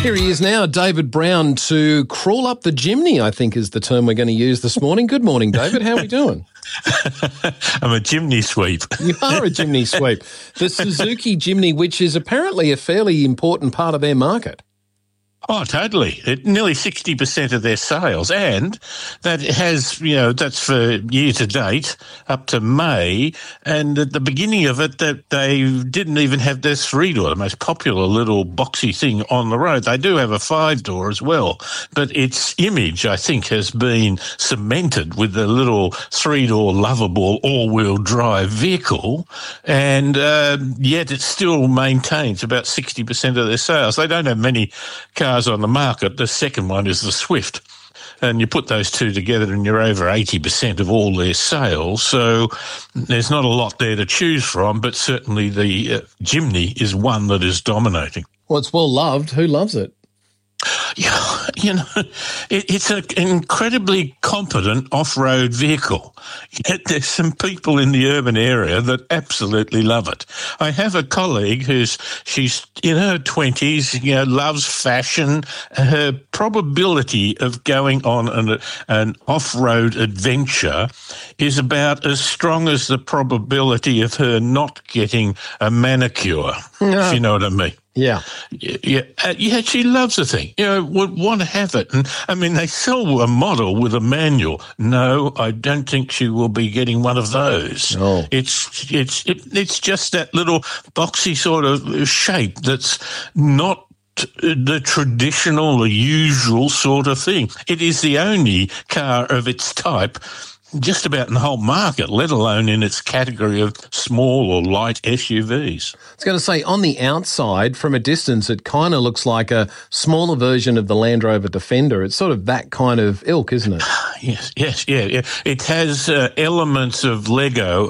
Here he is now, David Brown, to crawl up the chimney, I think is the term we're going to use this morning. Good morning, David. How are we doing? I'm a chimney sweep. You are a chimney sweep. The Suzuki Jimny, which is apparently a fairly important part of their market. Oh, totally. Nearly 60% of their sales. And that has, that's for year to date up to May. And at the beginning of it, that they didn't even have their 3-door, the most popular little boxy thing on the road. They do have a 5-door as well. But its image, I think, has been cemented with the little 3-door lovable all-wheel drive vehicle. And yet it still maintains about 60% of their sales. They don't have many cars on the market. The second one is the Swift, and you put those two together and you're over 80% of all their sales. So there's not a lot there to choose from, but certainly the Jimny is one that is dominating. Well, it's well loved. Who loves it? Yeah, it's an incredibly competent off-road vehicle. Yet there's some people in the urban area that absolutely love it. I have a colleague she's in her 20s, loves fashion. Her probability of going on an off-road adventure is about as strong as the probability of her not getting a manicure, if you know what I mean. Yeah. Yeah, she loves the thing. Would want to have it. And, I mean, they sell a model with a manual. No, I don't think she will be getting one of those. No. It's just that little boxy sort of shape that's not the traditional, the usual sort of thing. It is the only car of its type just about in the whole market, let alone in its category of small or light SUVs. I was going to say, on the outside, from a distance, it kind of looks like a smaller version of the Land Rover Defender. It's sort of that kind of ilk, isn't it? Yes, yeah. It has elements of Lego